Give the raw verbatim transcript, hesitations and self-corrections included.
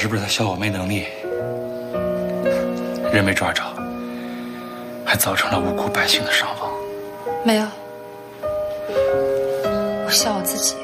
是不是他小我没能力，人没抓着，还造成了无辜百姓的伤亡？ 没有，我笑我自己。